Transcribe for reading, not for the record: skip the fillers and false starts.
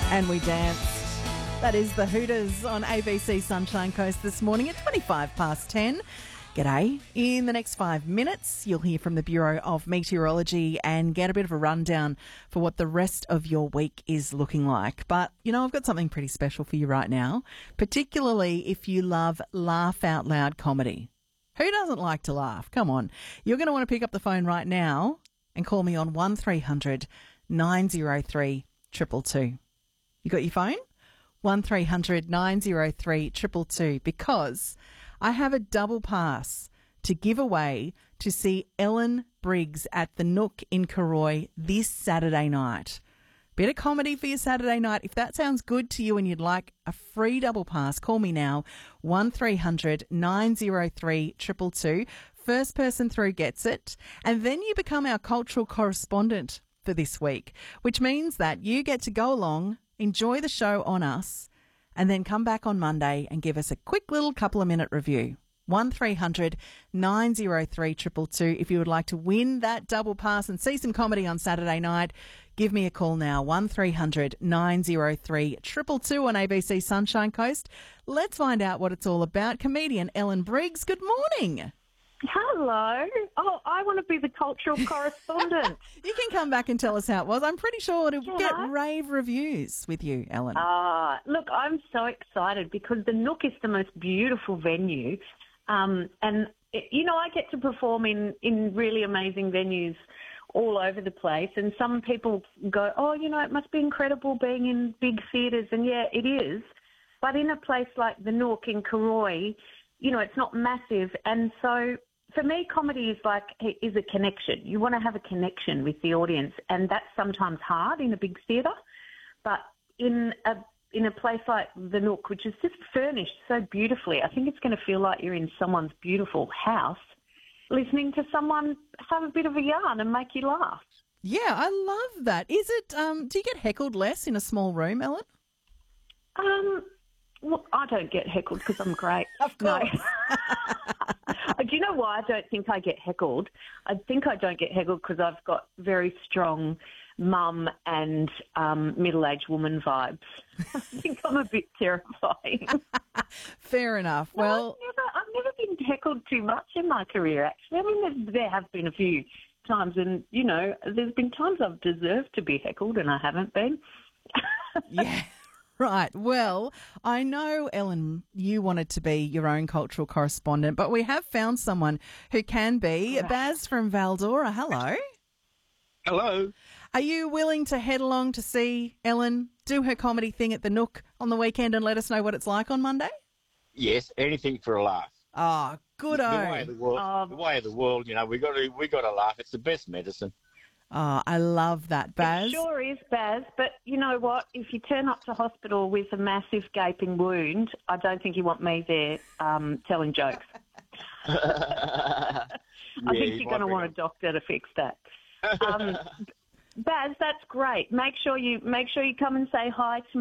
And we danced. That is the Hooters on ABC Sunshine Coast this morning at 25 past 10. G'day. In the next 5 minutes, you'll hear from the Bureau of Meteorology and get a bit of a rundown for what the rest of your week is looking like. But, you know, I've got something pretty special for you right now, particularly if you love laugh out loud comedy. Who doesn't like to laugh? Come on. You're going to want to pick up the phone right now and call me on 1300 903 222. You got your phone? 1300 903 222, because I have a double pass to give away to see Ellen Briggs at the Nook in Karoi this Saturday night. Bit of comedy for your Saturday night. If that sounds good to you and you'd like a free double pass, call me now, 1300 903 222. First person through gets it. And then you become our cultural correspondent for this week, which means that you get to go along, enjoy the show on us, and then come back on Monday and give us a quick little couple of minute review. 1300 903 222. If you would like to win that double pass and see some comedy on Saturday night, give me a call now, 1300 903 222 on ABC Sunshine Coast. Let's find out what it's all about. Comedian Ellen Briggs, good morning. Hello. Oh, I want to be the cultural correspondent. You can come back and tell us how it was. I'm pretty sure it'll get rave reviews with you, Ellen. Look, I'm so excited because the Nook is the most beautiful venue. I get to perform in really amazing venues all over the place. And some people go, oh, it must be incredible being in big theatres. And, yeah, it is. But in a place like the Nook in Karoi, it's not massive. And so for me, comedy is a connection. You want to have a connection with the audience, and that's sometimes hard in a big theatre. But in a place like the Nook, which is just furnished so beautifully, I think it's going to feel like you're in someone's beautiful house, listening to someone have a bit of a yarn and make you laugh. Yeah, I love that. Is it? Do you get heckled less in a small room, Ellen? Well, I don't get heckled because I'm great. Of course. No. Do you know why I don't think I get heckled? I think I don't get heckled because I've got very strong mum and middle-aged woman vibes. I think I'm a bit terrifying. Fair enough. Well, I've never been heckled too much in my career, actually. I mean, there have been a few times, and, there's been times I've deserved to be heckled and I haven't been. Yeah. Right. Well, I know, Ellen, you wanted to be your own cultural correspondent, but we have found someone who can be. Baz from Valdora. Hello. Hello. Are you willing to head along to see Ellen do her comedy thing at the Nook on the weekend and let us know what it's like on Monday? Yes, anything for a laugh. Oh, good. The way of the world. The way of the world. We got to laugh. It's the best medicine. Oh, I love that, Baz. It sure is, Baz. But you know what? If you turn up to hospital with a massive gaping wound, I don't think you want me there telling jokes. I think you're going to want a doctor to fix that. Baz, that's great. Make sure you come and say hi to